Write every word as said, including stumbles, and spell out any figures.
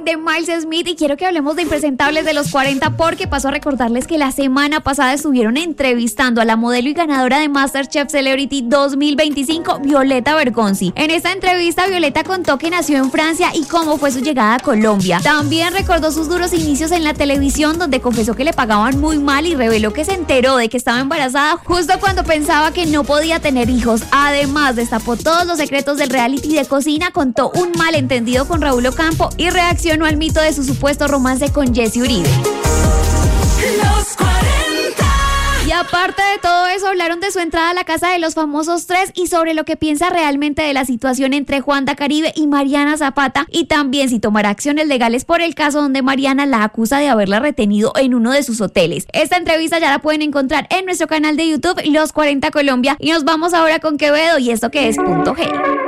de Miles Smith y quiero que hablemos de impresentables de los cuarenta porque paso a recordarles que la semana pasada estuvieron entrevistando a la modelo y ganadora de MasterChef Celebrity dos mil veinticinco, Violeta Bergonzi. En esta entrevista, Violeta contó que nació en Francia y cómo fue su llegada a Colombia. También recordó sus duros inicios en la televisión, donde confesó que le pagaban muy mal y reveló que se enteró de que estaba embarazada justo cuando pensaba que no podía tener hijos. Además, destapó todos los secretos del reality de cocina, contó un malentendido con Raúl Ocampo y reaccionó al mito de su supuesto romance con Jessy Uribe. Los cuarenta. Y aparte de todo eso, hablaron de su entrada a la Casa de los Famosos tres y sobre lo que piensa realmente de la situación entre Juanda Caribe y Mariana Zapata, y también si tomará acciones legales por el caso donde Mariana la acusa de haberla retenido en uno de sus hoteles. Esta entrevista ya la pueden encontrar en nuestro canal de YouTube Los cuarenta Colombia y nos vamos ahora con Quevedo y esto que es Punto G.